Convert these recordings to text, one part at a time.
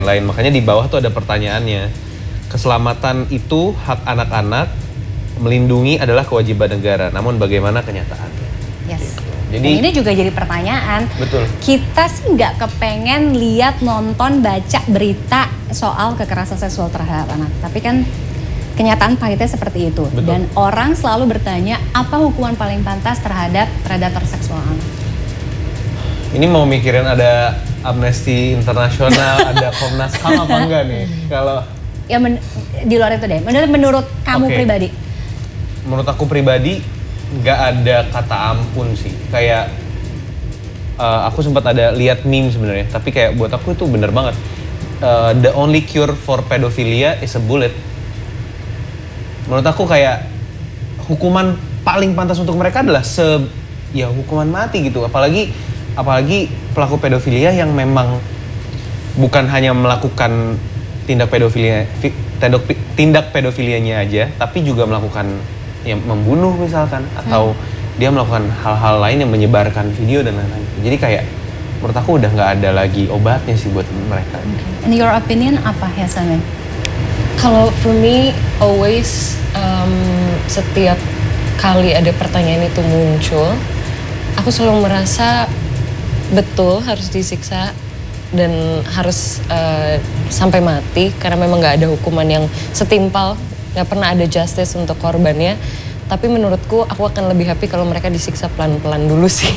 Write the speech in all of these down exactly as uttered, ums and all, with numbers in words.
lain. Makanya di bawah tuh ada pertanyaannya. Keselamatan itu hak anak-anak, melindungi adalah kewajiban negara. Namun bagaimana kenyataannya? Yes. Gitu. Jadi Dan ini juga jadi pertanyaan. Betul. Kita sih nggak kepengen lihat, nonton, baca berita soal kekerasan seksual terhadap anak. Tapi kan kenyataan pahitnya seperti itu. Betul. Dan orang selalu bertanya, apa hukuman paling pantas terhadap predator seksual anak? Ini mau mikirin ada Amnesty Internasional, ada Komnas H A M apa enggak nih? Kalau ya men, di luar itu deh. Menurut menurut kamu okay. pribadi? Menurut aku pribadi nggak ada kata ampun sih. Kayak uh, aku sempat ada lihat meme sebenarnya, tapi kayak buat aku itu bener banget. Uh, the only cure for pedophilia is a bullet. Menurut aku kayak hukuman paling pantas untuk mereka adalah se ya hukuman mati gitu. Apalagi apalagi pelaku pedofilia yang memang bukan hanya melakukan tindak pedofilia tindak, tindak pedofilianya aja, tapi juga melakukan ya membunuh misalkan, atau hmm. dia melakukan hal-hal lain yang menyebarkan video dan lain-lain. Jadi kayak menurut aku udah nggak ada lagi obatnya sih buat mereka. Okay. In your opinion apa ya Samin? Kalau for me always um, setiap kali ada pertanyaan itu muncul, aku selalu merasa betul harus disiksa dan harus uh, sampai mati karena memang nggak ada hukuman yang setimpal, nggak pernah ada justice untuk korbannya. Tapi menurutku aku akan lebih happy kalau mereka disiksa pelan-pelan dulu sih.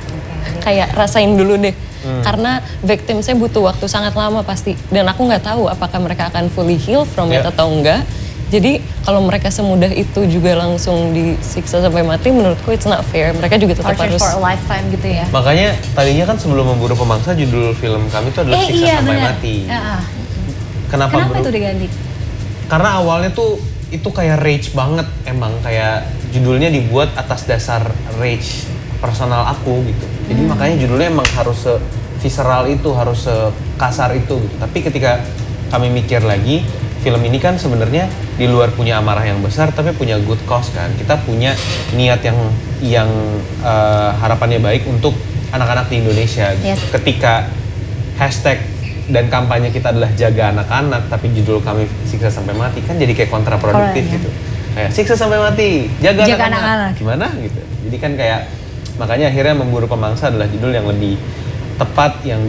Okay. Kayak rasain dulu deh. Hmm. Karena victim saya butuh waktu sangat lama pasti, dan aku nggak tahu apakah mereka akan fully heal from yeah. it atau enggak. Jadi kalau mereka semudah itu juga langsung disiksa sampai mati, menurutku it's not fair. Mereka juga tetap Torture harus for a lifetime gitu ya. Makanya tadinya kan sebelum Memburu Pemangsa judul film kami itu adalah eh, Siksa iya, Sampai bener. Mati. Uh, Kenapa, Kenapa bro? itu diganti? Karena awalnya tuh itu kayak rage banget, emang kayak judulnya dibuat atas dasar rage personal aku gitu. Jadi hmm. makanya judulnya emang harus se visceral itu, harus se kasar itu gitu. Tapi ketika kami mikir lagi, film ini kan sebenarnya di luar punya amarah yang besar, tapi punya good cause kan. Kita punya niat yang yang uh, harapannya baik untuk anak-anak di Indonesia. Yes. Ketika hashtag dan kampanye kita adalah jaga anak-anak, tapi judul kami Siksa Sampai Mati, kan jadi kayak kontraproduktif Korang, gitu. Kayak siksa sampai mati, jaga anak-anak. Gimana gitu. Jadi kan kayak makanya akhirnya Memburu Pemangsa adalah judul yang lebih tepat yang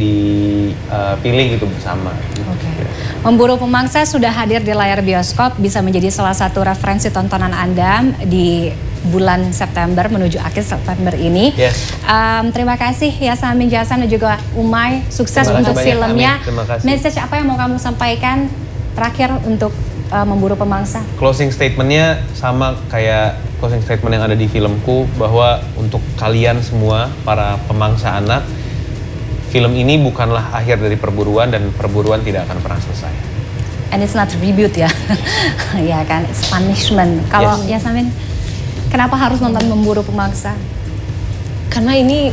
dipilih uh, gitu bersama. Okay. Memburu Pemangsa sudah hadir di layar bioskop, bisa menjadi salah satu referensi tontonan Anda di bulan September menuju akhir September ini. Yes. Um, terima kasih ya Samin Jasan dan juga Umay, sukses untuk banyak, filmnya. Message apa yang mau kamu sampaikan terakhir untuk uh, Memburu Pemangsa? Closing statementnya sama kayak closing statement yang ada di filmku, bahwa untuk kalian semua para pemangsa anak, film ini bukanlah akhir dari perburuan dan perburuan tidak akan pernah selesai. And it's not reboot ya, ya kan, it's punishment. Kalau yes. ya Samin, kenapa harus nonton Memburu Pemangsa? Karena ini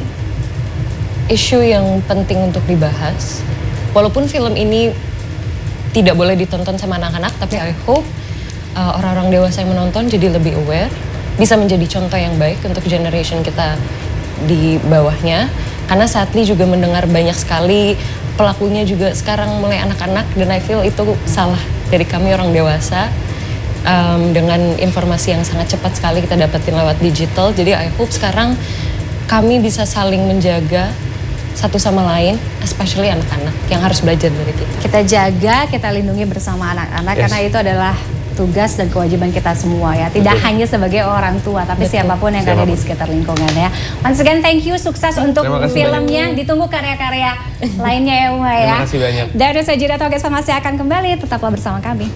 isu yang penting untuk dibahas. Walaupun film ini tidak boleh ditonton sama anak-anak, tapi I hope uh, orang-orang dewasa yang menonton jadi lebih aware, bisa menjadi contoh yang baik untuk generation kita di bawahnya. Karena Satli juga mendengar banyak sekali pelakunya juga sekarang mulai anak-anak, dan I feel itu salah dari kami orang dewasa. Um, dengan informasi yang sangat cepat sekali kita dapetin lewat digital, jadi I hope sekarang kami bisa saling menjaga satu sama lain, especially anak-anak yang harus belajar dari kita. Kita jaga, kita lindungi bersama anak-anak, yes. karena itu adalah tugas dan kewajiban kita semua ya. Tidak Betul. hanya sebagai orang tua, tapi Betul. siapapun yang siapapun. ada di sekitar lingkungan ya. Once again, thank you, sukses untuk filmnya. Banyak. Ditunggu karya-karya lainnya ya Uma ya. Terima kasih banyak. Dan saya Jira Toges masih akan kembali, tetaplah bersama kami.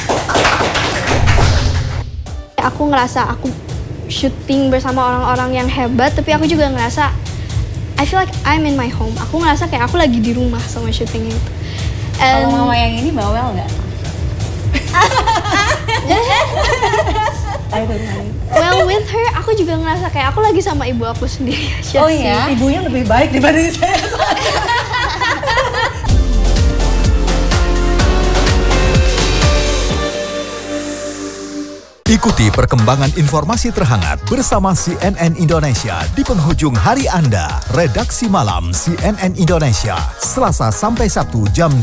Aku ngerasa aku syuting bersama orang-orang yang hebat, tapi aku juga ngerasa I feel like I'm in my home. Aku ngerasa kayak aku lagi di rumah sama syuting itu. Kalau mama yang ini bawel nggak? Well, with her, aku juga ngerasa kayak aku lagi sama ibu aku sendiri. Oh iya? Ibunya lebih baik dibanding saya. Ikuti perkembangan informasi terhangat bersama C N N Indonesia di penghujung hari Anda. Redaksi Malam C N N Indonesia, Selasa sampai Sabtu jam